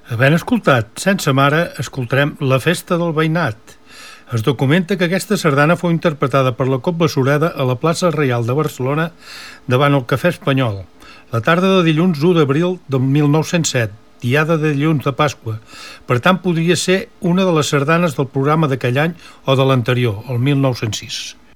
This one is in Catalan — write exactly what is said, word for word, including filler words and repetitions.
Havent escoltat Sense mare, escoltarem La festa del veïnat. Es documenta que aquesta sardana fou interpretada per la Cobla Sureda a la plaça Reial de Barcelona davant el Cafè Espanyol, la tarda de dilluns u d'abril del mil nou-cents set, diada de dilluns de Pasqua. Per tant, podria ser una de les sardanes del programa d'aquell any o de l'anterior, el mil nou-cents sis.